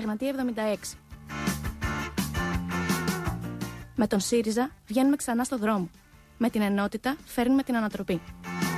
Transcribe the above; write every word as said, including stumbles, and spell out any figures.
Εγνατία εβδομήντα έξι. Με τον ΣΥΡΙΖΑ βγαίνουμε ξανά στο δρόμο. Με την ενότητα φέρνουμε την ανατροπή.